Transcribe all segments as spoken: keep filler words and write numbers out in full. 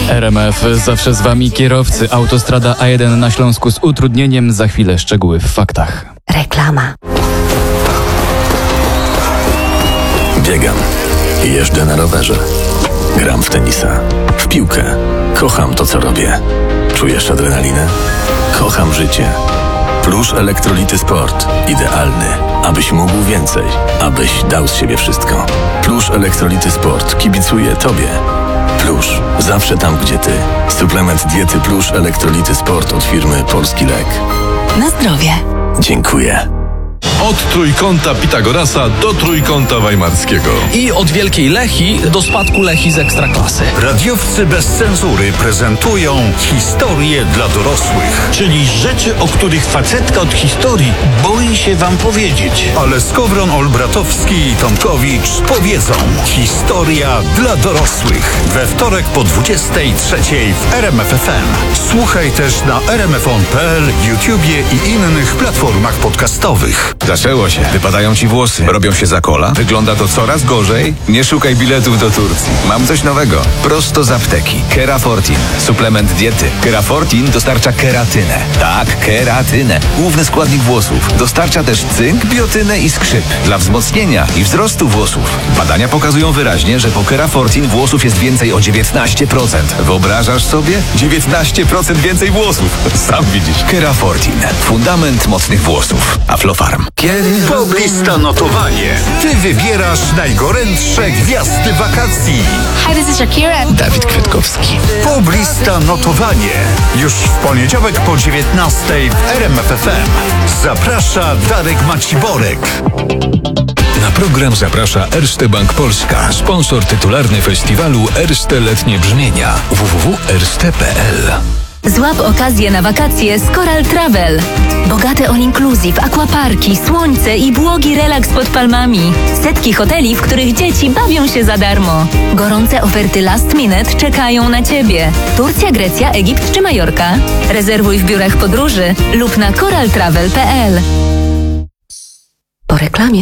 R M F zawsze z wami, kierowcy. Autostrada A jeden na Śląsku z utrudnieniem. Za chwilę szczegóły w faktach. Reklama. Biegam. Jeżdżę na rowerze. Gram w tenisa. W piłkę. Kocham to, co robię. Czujesz adrenalinę? Kocham życie. Plusz Elektrolity Sport. Idealny, abyś mógł więcej. Abyś dał z siebie wszystko. Plusz Elektrolity Sport kibicuje Tobie. Plusz. Zawsze tam, gdzie Ty. Suplement diety Plusz Elektrolity Sport od firmy Polski Lek. Na zdrowie. Dziękuję. Od trójkąta Pitagorasa do trójkąta weimarskiego. I od Wielkiej Lechii do spadku Lechii z Ekstraklasy. Radiowcy bez cenzury prezentują historię dla dorosłych. Czyli rzeczy, o których facetka od historii boi się wam powiedzieć. Ale Skowron, Olbratowski i Tomkowicz powiedzą. Historia dla dorosłych. We wtorek po dwudziestej trzeciej w R M F F M. Słuchaj też na r m f on kropka p l, YouTubie i innych platformach podcastowych. Zaczęło się. Wypadają ci włosy. Robią się za kola. Wygląda to coraz gorzej. Nie szukaj biletów do Turcji. Mam coś nowego. Prosto z apteki. Kerafortin. Suplement diety. Kerafortin dostarcza keratynę. Tak, keratynę. Główny składnik włosów. Dostarcza też cynk, biotynę i skrzyp. Dla wzmocnienia i wzrostu włosów. Badania pokazują wyraźnie, że po Kerafortin włosów jest więcej o dziewiętnaście procent. Wyobrażasz sobie? dziewiętnaście procent więcej włosów. Sam widzisz. Kerafortin. Fundament mocnych włosów. Aflofarm. Poblista notowanie. Ty wybierasz najgorętsze gwiazdy wakacji. Hi, this is Shakira. Dawid Kwiatkowski. Poblista notowanie. Już w poniedziałek po dziewiętnastej w R M F F M. Zaprasza Darek Maciborek. Na program zaprasza Erste Bank Polska, sponsor tytularny festiwalu Erste Letnie Brzmienia. w w w kropka erste kropka p l. Złap okazję na wakacje z Coral Travel. Bogate all-inclusive, aquaparki, słońce i błogi relaks pod palmami. Setki hoteli, w których dzieci bawią się za darmo. Gorące oferty last minute czekają na Ciebie. Turcja, Grecja, Egipt czy Majorka? Rezerwuj w biurach podróży lub na coral travel kropka p l. Po reklamie.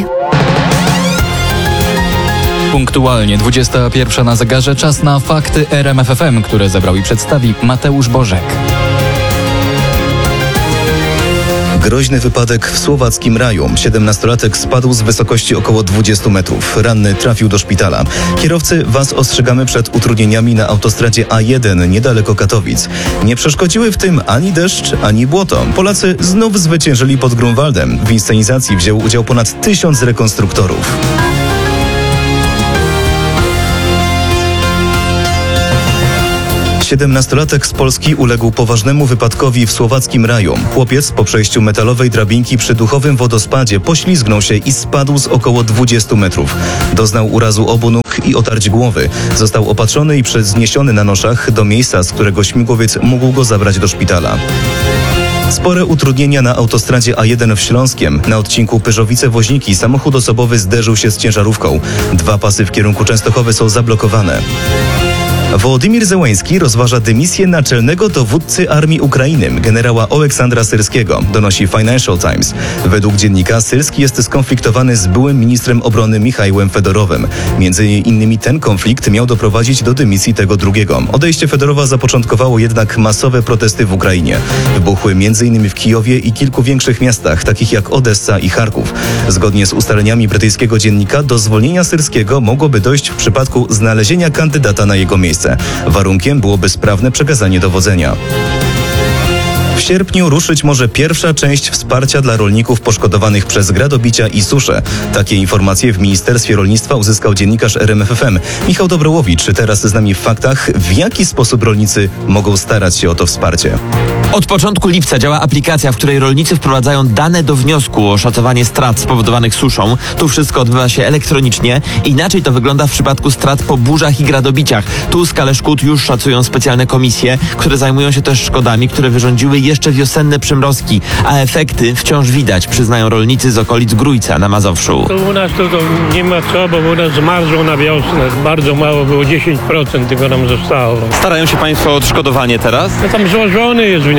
Punktualnie dwudziesta pierwsza na zegarze. Czas na fakty R M F F M, które zebrał i przedstawi Mateusz Bożek. Groźny wypadek w słowackim Raju. siedemnastolatek spadł z wysokości około dwudziestu metrów. Ranny trafił do szpitala. Kierowcy, was ostrzegamy przed utrudnieniami na autostradzie A jeden niedaleko Katowic. Nie przeszkodziły w tym ani deszcz, ani błoto. Polacy znów zwyciężyli pod Grunwaldem. W inscenizacji wziął udział ponad tysiąc rekonstruktorów. siedemnastolatek z Polski uległ poważnemu wypadkowi w słowackim Raju. Chłopiec po przejściu metalowej drabinki przy duchowym wodospadzie poślizgnął się i spadł z około dwudziestu metrów. Doznał urazu obu nóg i otarć głowy. Został opatrzony i przeniesiony na noszach do miejsca, z którego śmigłowiec mógł go zabrać do szpitala. Spore utrudnienia na autostradzie A jeden w Śląskiem. Na odcinku Pyrzowice-Woźniki samochód osobowy zderzył się z ciężarówką. Dwa pasy w kierunku Częstochowy są zablokowane. Wołodymir Zełański rozważa dymisję naczelnego dowódcy armii Ukrainy, generała Oleksandra Syrskiego, donosi Financial Times. Według dziennika Syrski jest skonfliktowany z byłym ministrem obrony Michaiłem Fedorowem. Między innymi ten konflikt miał doprowadzić do dymisji tego drugiego. Odejście Fedorowa zapoczątkowało jednak masowe protesty w Ukrainie. Wybuchły między innymi w Kijowie i kilku większych miastach, takich jak Odessa i Charków. Zgodnie z ustaleniami brytyjskiego dziennika do zwolnienia Syrskiego mogłoby dojść w przypadku znalezienia kandydata na jego miejsce. Warunkiem byłoby sprawne przekazanie dowodzenia. W sierpniu ruszyć może pierwsza część wsparcia dla rolników poszkodowanych przez gradobicia i suszę. Takie informacje w Ministerstwie Rolnictwa uzyskał dziennikarz R M F F M. Michał Dobrołowicz teraz z nami w faktach. W jaki sposób rolnicy mogą starać się o to wsparcie? Od początku lipca działa aplikacja, w której rolnicy wprowadzają dane do wniosku o szacowanie strat spowodowanych suszą. Tu wszystko odbywa się elektronicznie. Inaczej to wygląda w przypadku strat po burzach i gradobiciach. Tu skalę szkód już szacują specjalne komisje, które zajmują się też szkodami, które wyrządziły jeszcze wiosenne przymrozki, a efekty wciąż widać, przyznają rolnicy z okolic Grójca na Mazowszu. To u nas to, to nie ma co, bo u nas zmarzło na wiosnę. Bardzo mało było, dziesięć procent tylko nam zostało. Starają się Państwo o odszkodowanie teraz? No tam złożony jest wniosek.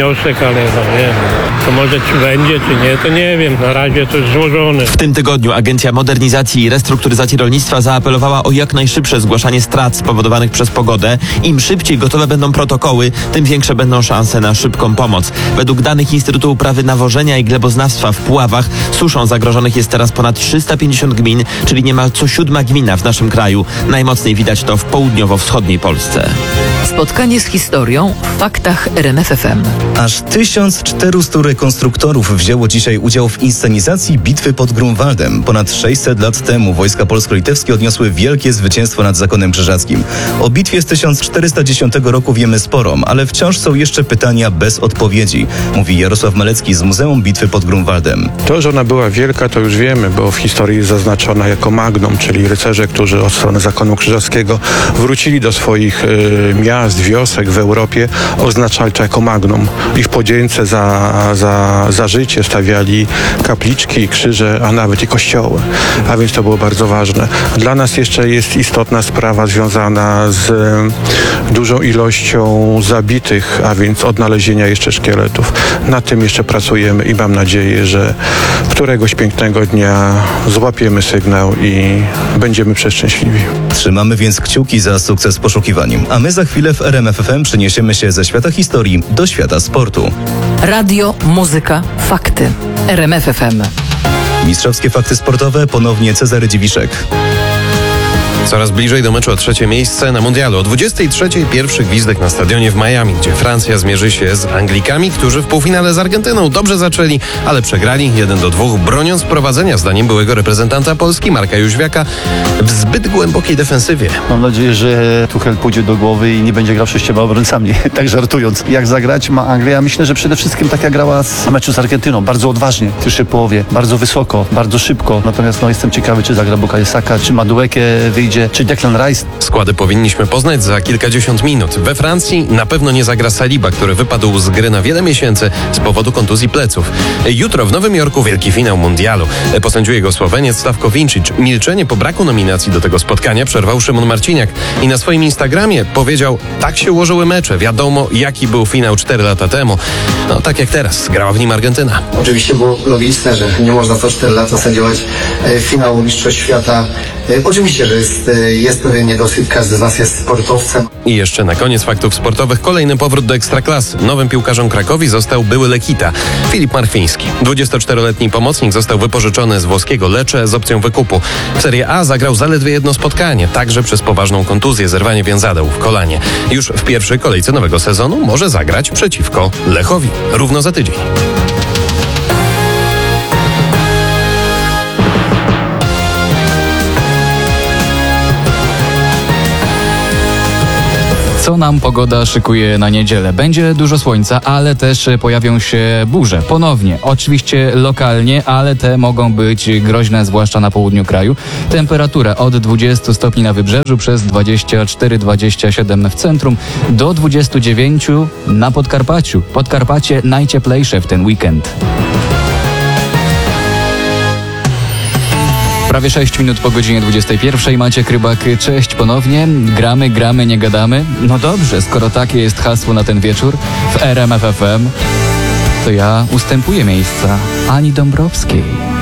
wniosek, ale no nie, to może czy będzie, czy nie, to nie wiem, na razie to jest złożone. W tym tygodniu Agencja Modernizacji i Restrukturyzacji Rolnictwa zaapelowała o jak najszybsze zgłaszanie strat spowodowanych przez pogodę. Im szybciej gotowe będą protokoły, tym większe będą szanse na szybką pomoc. Według danych Instytutu Uprawy Nawożenia i Gleboznawstwa w Puławach suszą zagrożonych jest teraz ponad trzysta pięćdziesiąt gmin, czyli niemal co siódma gmina w naszym kraju. Najmocniej widać to w południowo-wschodniej Polsce. Spotkanie z historią w faktach R M F F M. Aż tysiąc czterystu rekonstruktorów wzięło dzisiaj udział w inscenizacji bitwy pod Grunwaldem. Ponad sześćset lat temu wojska polsko-litewskie odniosły wielkie zwycięstwo nad Zakonem Krzyżackim. O bitwie z tysiąc czterysta dziesiątego roku wiemy sporo, ale wciąż są jeszcze pytania bez odpowiedzi, mówi Jarosław Malecki z Muzeum Bitwy pod Grunwaldem. To, że ona była wielka, to już wiemy, bo w historii jest zaznaczona jako magnum, czyli rycerze, którzy od strony Zakonu Krzyżackiego wrócili do swoich y, miast, wiosek w Europie, oznaczali to jako magnum. I w podzięce za, za, za życie stawiali kapliczki, krzyże, a nawet i kościoły. A więc to było bardzo ważne. Dla nas jeszcze jest istotna sprawa związana z y, dużą ilością zabitych, a więc odnalezienia jeszcze szkieletów. Nad tym jeszcze pracujemy i mam nadzieję, że któregoś pięknego dnia złapiemy sygnał i będziemy przeszczęśliwi. Trzymamy więc kciuki za sukces poszukiwań. A my za chwilę w R M F F M przeniesiemy się ze świata historii do świata sportu. Radio, muzyka, fakty. R M F F M. Mistrzowskie fakty sportowe, ponownie Cezary Dziwiszek. Coraz bliżej do meczu o trzecie miejsce na mundialu. O dwudziestej trzeciej pierwszy gwizdek na stadionie w Miami, gdzie Francja zmierzy się z Anglikami, którzy w półfinale z Argentyną dobrze zaczęli, ale przegrali jeden do dwóch, broniąc prowadzenia zdaniem byłego reprezentanta Polski Marka Jóźwiaka w zbyt głębokiej defensywie. Mam nadzieję, że Tuchel pójdzie do głowy i nie będzie grał sześcioma obrońcami, tak żartując. Jak zagrać ma Anglia? Myślę, że przede wszystkim tak jak grała w meczu z Argentyną, bardzo odważnie, w pierwszej połowie, bardzo wysoko, bardzo szybko. Natomiast no, jestem ciekawy, czy zagra Bukayo Saka, czy Madueke wyjdzie, czy Declan Rice. Składy powinniśmy poznać za kilkadziesiąt minut. We Francji na pewno nie zagra Saliba, który wypadł z gry na wiele miesięcy z powodu kontuzji pleców. Jutro w Nowym Jorku wielki finał mundialu. Posędziuje go Słoweniec Sławko Vincic. Milczenie po braku nominacji do tego spotkania przerwał Szymon Marciniak i na swoim Instagramie powiedział: tak się ułożyły mecze. Wiadomo, jaki był finał cztery lata temu. No tak jak teraz. Grała w nim Argentyna. Oczywiście było logiczne, że nie można co cztery lata sędziować e, finału Mistrzostw Świata. E, oczywiście, że jest, e, jest pewien niedosyt. Każdy z nas jest sportowcem. I jeszcze na koniec faktów sportowych kolejny powrót do Ekstraklasy. Nowym piłkarzem Krakowi został były Lekita, Filip Marchwiński. dwudziestoczteroletni pomocnik został wypożyczony z włoskiego Lecce z opcją wykupu. W Serie A zagrał zaledwie jedno spotkanie, także przez poważną kontuzję, zerwanie więzadeł w kolanie. Już w pierwszej kolejce nowego sezonu może zagrać przeciwko Lechowi. Równo za tydzień. Co nam pogoda szykuje na niedzielę? Będzie dużo słońca, ale też pojawią się burze. Ponownie, oczywiście lokalnie, ale te mogą być groźne, zwłaszcza na południu kraju. Temperatura od dwudziestu stopni na wybrzeżu przez dwadzieścia cztery dwadzieścia siedem w centrum do dwudziestu dziewięciu na Podkarpaciu. Podkarpacie najcieplejsze w ten weekend. Prawie sześć minut po godzinie dwudziestej pierwszej. Maciek Rybak, cześć ponownie. Gramy, gramy, nie gadamy. No dobrze, skoro takie jest hasło na ten wieczór w R M F F M, to ja ustępuję miejsca Ani Dąbrowskiej.